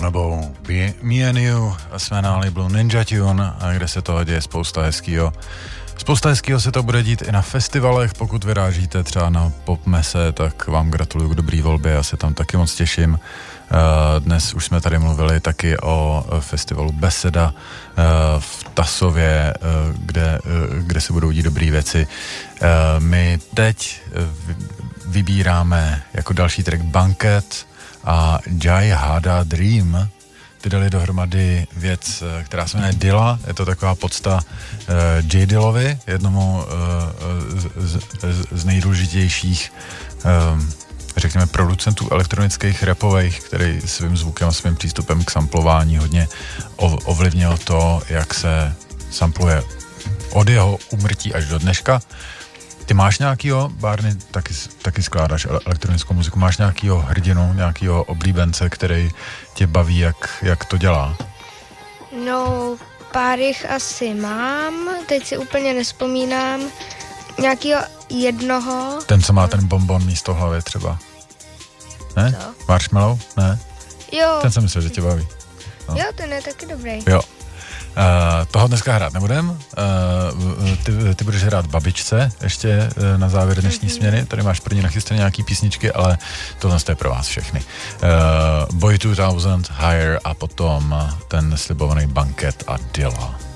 Bonobou Me and You, jsme na labelu Ninja Tune, kde se toho děje spousta hezkýho. Spousta hezkýho se to bude dít i na festivalech, pokud vyrážíte třeba na Popmese, tak vám gratuluju k dobrý volbě, já se tam taky moc těším. Dnes už jsme tady mluvili taky o festivalu Beseda v Tasově, kde se budou dít dobrý věci. My teď vybíráme jako další track Banket a Jai Hada Dream. Ty dali dohromady věc, která se jmenuje Dilla. Je to taková podsta J. Dillovi, jednomu z nejdůležitějších řekněme producentů elektronických rapových, který svým zvukem a svým přístupem k samplování hodně ovlivnil to, jak se sampluje od jeho úmrtí až do dneška. Ty máš nějakýho, Barney, taky skládáš elektronickou muziku, máš nějakýho hrdinu, nějakýho oblíbence, který tě baví, jak to dělá? No, pár jich asi mám, teď si úplně nespomínám. Nějakýho jednoho. Ten, co má ten bonbon místo hlavy třeba. Ne? Co? Marshmallow? Ne? Jo. Ten jsem myslel, že tě baví. No. Jo, ten je taky dobrý. Jo. Toho dneska hrát nebudem. Ty budeš hrát Babičce ještě na závěr dnešní směny. Tady máš pro ně nachystané nějaký písničky, ale tohle je pro vás všechny. Boy 2000, Higher a potom ten slibovaný Banket a Dilla.